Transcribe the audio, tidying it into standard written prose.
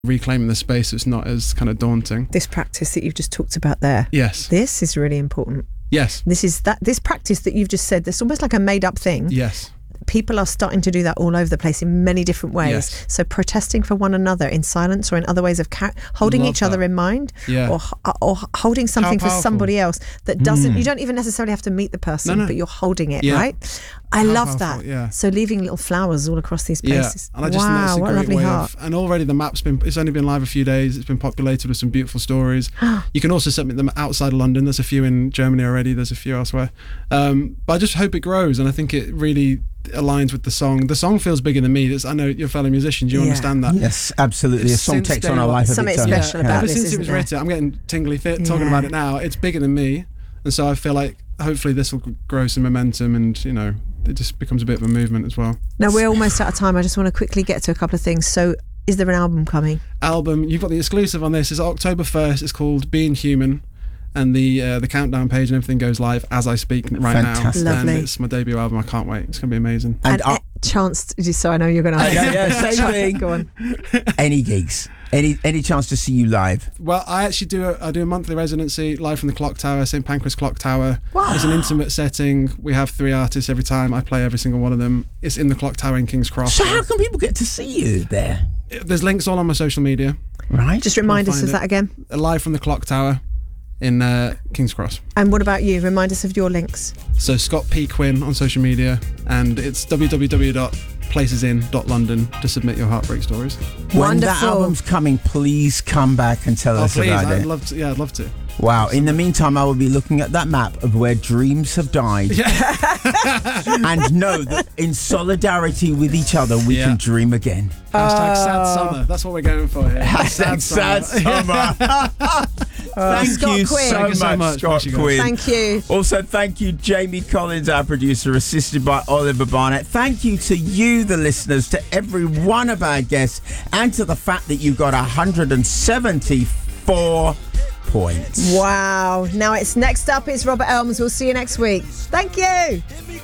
reclaiming the space so it's not as kind of daunting. This practice that you've just talked about there. Yes. This is really important. Yes. This practice that you've just said, that's almost like a made up thing. Yes. People are starting to do that all over the place in many different ways. Yes. So protesting for one another in silence or in other ways of holding each other in mind, or holding something for somebody else that doesn't, you don't even necessarily have to meet the person, but you're holding it, right? I love that. Yeah. So leaving little flowers all across these places. Yeah, and I just think that's a what a great lovely way heart. and already the map's it's only been live a few days. It's been populated with some beautiful stories. You can also submit them outside of London. There's a few in Germany already. There's a few elsewhere. But I just hope it grows, and I think it really aligns with the song. The song feels bigger than me. I know you're fellow musicians. You understand that. Yes, absolutely. A song takes on a life of its own. Something special about this, since it was written, I'm getting tingly fit talking about it now. It's bigger than me, and so I feel like hopefully this will grow some momentum, and it just becomes a bit of a movement as well. Now we're almost out of time. I just want to quickly get to a couple of things. So is there an album coming? You've got the exclusive on this. It's October 1st. It's called Being Human, and the countdown page and everything goes live as I speak Fantastic. now. Lovely. And it's my debut album. I can't wait. It's going to be amazing. And chance, so I know you're going to same thing. Go on. Any gigs? Any chance to see you live? Well, I actually do a monthly residency live from the Clock Tower, St Pancras Clock Tower. Wow. It's an intimate setting. We have 3 artists every time. I play every single one of them. It's in the Clock Tower in King's Cross. So how can people get to see you there? There's links all on my social media. Right. Just remind us of that again. Live from the Clock Tower in King's Cross. And what about you? Remind us of your links. So Scott P. Quinn on social media, and it's www.placesin.london to submit your heartbreak stories. When that album's coming, please come back and tell us about it. I'd love to. Wow. In the meantime, I will be looking at that map of where dreams have died. And know that in solidarity with each other, we can dream again. Hashtag sad summer. That's what we're going for here. Hashtag sad summer. Thank you so much, Scott Quinn. Thank you. Also, thank you, Jamie Collins, our producer, assisted by Oliver Barnett. Thank you to you, the listeners, to every one of our guests, and to the fact that you got 174 points. Wow. Now it's next up. It's Robert Elms. We'll see you next week. Thank you.